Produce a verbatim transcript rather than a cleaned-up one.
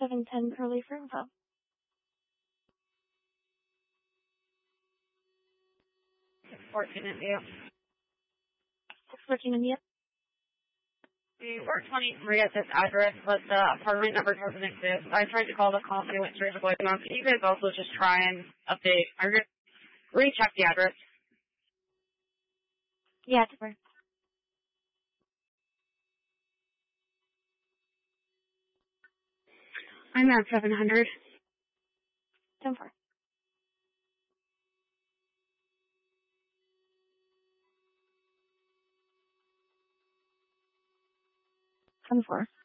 seven ten Curly Fruit Pub. fourteen India. six fourteen India. We were twenty-three at this address, but the apartment number doesn't exist. I tried to call the coffee, went straight to voicemail. Can you guys also just try and update, or just recheck the address? Yeah, it's work. I'm at seven hundred. ten four. ten four.